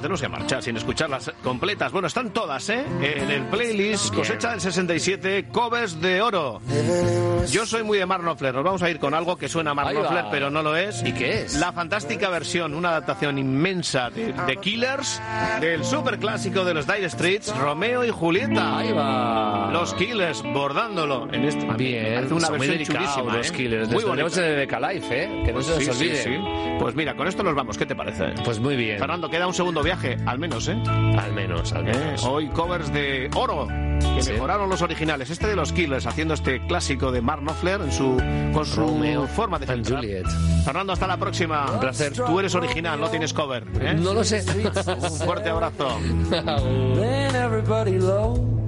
tenemos que marchar sin escucharlas completas. Bueno, están todas, en el playlist Cosecha del 67, covers de oro. Yo soy muy de Mark Knopfler. Nos vamos a ir con algo que suena a Mark Knopfler, pero no lo es. ¿Y qué es? La fantástica versión, una adaptación inmensa de The Killers, del superclásico de los Dire Straits, Romeo y Julieta. Ahí va. Los Killers bordándolo en este. Bien, hace una muy versión delicado, chulísima, los Killers. Muy bonita. De Decalife, que no se nos olvide. Sí. Pues mira, con esto nos vamos. ¿Qué te parece? Pues muy bien. Fernando, queda un segundo viaje, al menos, Al menos. Hoy covers de oro, que mejoraron los originales. Este de los Killers, haciendo este clásico de Mark Knopfler con su Romeo forma de filtrar. Juliet. Fernando, hasta la próxima. Un placer. Tú eres original, no tienes cover. No lo sé. Un fuerte abrazo. Then everybody low.